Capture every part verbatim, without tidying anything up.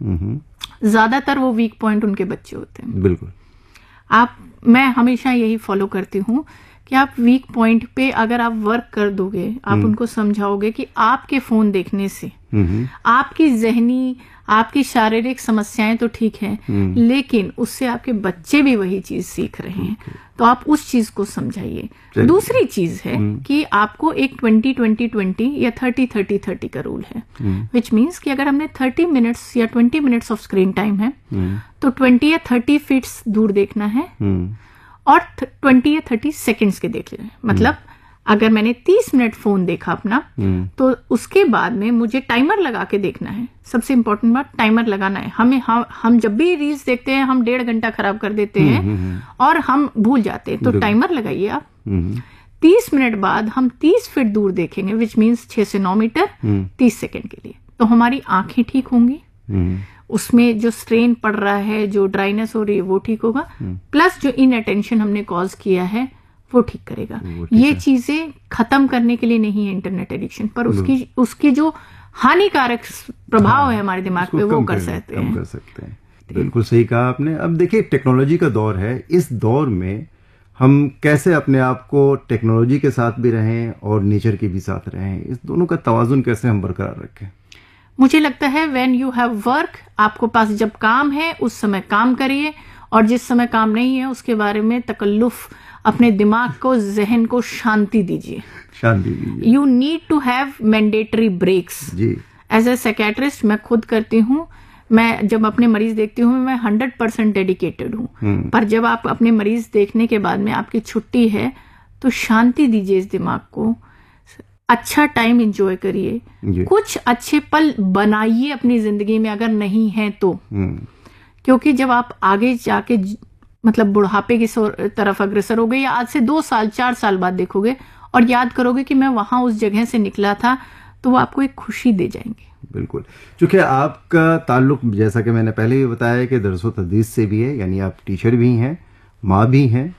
ज्यादातर वो weak point उनके बच्चे होते हैं। बिल्कुल। आप मैं हमेशा यही फॉलो करती हूँ कि आप वीक पॉइंट पे अगर आप वर्क कर दोगे, आप उनको समझाओगे कि आपके फोन देखने से आपकी जहनी आपकी शारीरिक समस्याएं तो ठीक हैं, लेकिन उससे आपके बच्चे भी वही चीज सीख रहे हैं, तो आप उस चीज को समझाइए। दूसरी चीज है कि आपको एक ट्वेंटी ट्वेंटी ट्वेंटी या थर्टी थर्टी थर्टी का रूल है, विच मीन्स कि अगर हमने थर्टी मिनट्स या twenty minutes of screen time है तो ट्वेंटी या थर्टी फीट्स दूर देखना है और ट्वेंटी या थर्टी सेकेंड्स के देख लेना है। मतलब अगर मैंने तीस मिनट फोन देखा अपना, तो उसके बाद में मुझे टाइमर लगा के देखना है। सबसे इंपॉर्टेंट बात टाइमर लगाना है। हमें हम हम जब भी रील्स देखते हैं हम डेढ़ घंटा खराब कर देते हैं और हम भूल जाते हैं, तो टाइमर लगाइए आप। तीस मिनट बाद हम तीस फीट दूर देखेंगे, विच मीन्स छह से नौ मीटर तीस सेकेंड के लिए, तो हमारी आंखें ठीक होंगी, उसमें जो स्ट्रेन पड़ रहा है, जो ड्राइनेस हो रही है वो ठीक होगा, प्लस जो इन अटेंशन हमने कॉज किया है वो ठीक करेगा। ये चीजें खत्म करने के लिए नहीं है इंटरनेट एडिक्शन, पर उसकी उसकी जो हानिकारक प्रभाव है हमारे दिमाग पे वो कर सकते हैं कर सकते हैं। बिल्कुल सही कहा आपने। अब देखिए टेक्नोलॉजी का दौर है, इस दौर में हम कैसे अपने आप को टेक्नोलॉजी के साथ भी रहें और नेचर के भी साथ रहें, इस दोनों का तवाजुन कैसे हम बरकरार रखें? मुझे लगता है व्हेन यू हैव वर्क, आपको पास जब काम है उस समय काम करिए, और जिस समय काम नहीं है उसके बारे में तकल्लुफ, अपने दिमाग को, जहन को शांति दीजिए, शांति दीजिए। You need to have mandatory breaks. Ji, as a psychiatrist मैं खुद करती हूँ, मैं जब अपने मरीज देखती हूँ मैं हंड्रेड परसेंट डेडिकेटेड हूँ, पर जब आप अपने मरीज देखने के बाद में आपकी छुट्टी है तो शांति दीजिए इस दिमाग को, अच्छा टाइम एंजॉय करिए, कुछ अच्छे पल बनाइए अपनी जिंदगी में अगर नहीं है तो, क्योंकि जब आप आगे जाके मतलब बुढ़ापे की तरफ अग्रसर हो गए या आज से दो साल चार साल बाद देखोगे और याद करोगे कि मैं वहां उस जगह से निकला था, तो वो आपको एक खुशी दे जाएंगे। बिल्कुल। चूंकि आपका ताल्लुक, जैसा कि मैंने पहले भी बताया, कि दरसो तदरीस से भी है, यानी आप टीचर भी हैं, माँ भी हैं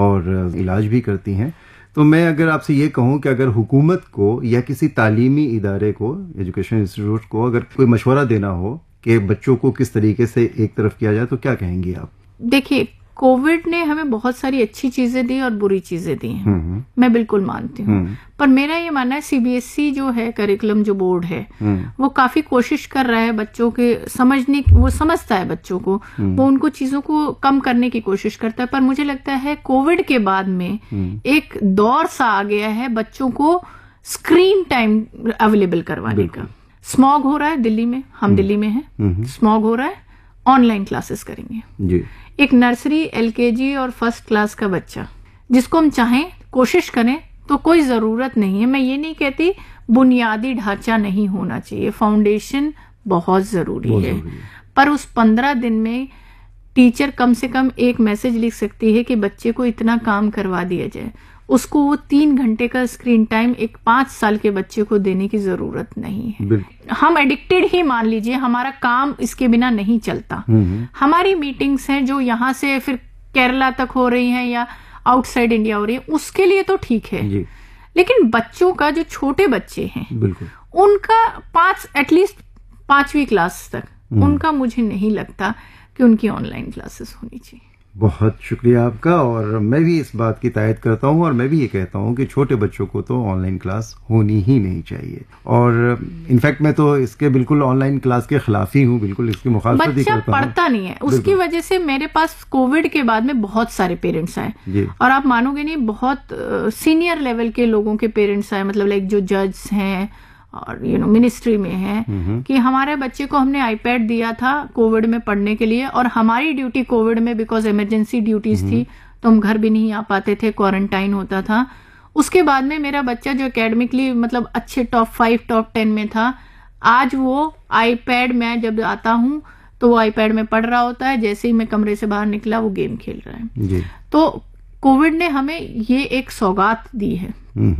और इलाज भी करती हैं, तो मैं अगर आपसे ये कहूँ कि अगर हुकूमत को या किसी तालीमी इदारे को, एजुकेशन इंस्टीट्यूट को अगर कोई मशवरा देना हो कि बच्चों को किस तरीके से एक तरफ किया जाए, तो क्या कहेंगी आप? देखिए, कोविड ने हमें बहुत सारी अच्छी चीजें दी और बुरी चीजें दी हैं, मैं बिल्कुल मानती हूँ, पर मेरा ये मानना है सीबीएसई जो है करिकुलम जो बोर्ड है वो काफी कोशिश कर रहा है बच्चों के समझने, वो समझता है बच्चों को, वो उनको चीजों को कम करने की कोशिश करता है, पर मुझे लगता है कोविड के बाद में एक दौर सा आ गया है बच्चों को स्क्रीन टाइम अवेलेबल करवाने का। स्मॉग हो रहा है दिल्ली में, हम दिल्ली में हैं, स्मॉग हो रहा है, ऑनलाइन क्लासेस करेंगे जी। एक नर्सरी, एलकेजी और फर्स्ट क्लास का बच्चा जिसको हम चाहें कोशिश करें तो कोई जरूरत नहीं है, मैं ये नहीं कहती बुनियादी ढांचा नहीं होना चाहिए, फाउंडेशन बहुत जरूरी है, जरूरी है, पर उस पंद्रह दिन में टीचर कम से कम एक मैसेज लिख सकती है कि बच्चे को इतना काम करवा दिया जाए, उसको वो तीन घंटे का स्क्रीन टाइम एक पांच साल के बच्चे को देने की जरूरत नहीं है। हम एडिक्टेड ही मान लीजिए, हमारा काम इसके बिना नहीं चलता, हमारी मीटिंग्स हैं जो यहाँ से फिर केरला तक हो रही हैं या आउटसाइड इंडिया हो रही है, उसके लिए तो ठीक है, लेकिन बच्चों का, जो छोटे बच्चे हैं उनका पांच एटलीस्ट पांचवी क्लास तक, उनका मुझे नहीं लगता कि उनकी ऑनलाइन क्लासेस होनी चाहिए। बहुत शुक्रिया आपका, और मैं भी इस बात की तायद करता हूं, और मैं भी ये कहता हूं कि छोटे बच्चों को तो ऑनलाइन क्लास होनी ही नहीं चाहिए, और इनफैक्ट मैं तो इसके बिल्कुल ऑनलाइन क्लास के खिलाफ ही हूं, बिल्कुल इसकी मुखालफत ही करता हूं। बच्चा पढ़ता नहीं है, उसकी वजह से मेरे पास कोविड के बाद में बहुत सारे पेरेंट्स आए, और आप मानोगे नहीं, बहुत सीनियर लेवल के लोगों के पेरेंट्स आए, मतलब लाइक जो जज हैं और यू नो मिनिस्ट्री में है, कि हमारे बच्चे को हमने आईपैड दिया था कोविड में पढ़ने के लिए, और हमारी ड्यूटी कोविड में बिकॉज इमरजेंसी ड्यूटीज थी तो हम घर भी नहीं आ पाते थे, क्वारंटाइन होता था। उसके बाद में मेरा बच्चा जो एकेडमिकली मतलब अच्छे टॉप फाइव टॉप टेन में था, आज वो आईपैड में जब आता हूँ तो वो आईपैड में पढ़ रहा होता है, जैसे ही मैं कमरे से बाहर निकला वो गेम खेल रहा है जी। तो कोविड ने हमें ये एक सौगात दी है,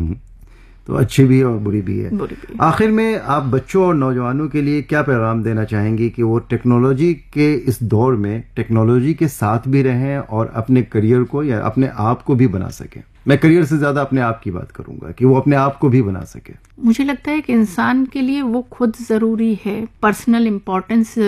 तो अच्छी भी और बुरी भी है। बुरी भी। आखिर में आप बच्चों और नौजवानों के लिए क्या पैगाम देना चाहेंगी कि वो टेक्नोलॉजी के इस दौर में टेक्नोलॉजी के साथ भी रहें और अपने करियर को या अपने आप को भी बना सकें? मैं करियर से ज्यादा अपने आप की बात करूंगा कि वो अपने आप को भी बना सके। मुझे लगता है कि इंसान के लिए वो खुद जरूरी है, पर्सनल इम्पोर्टेंस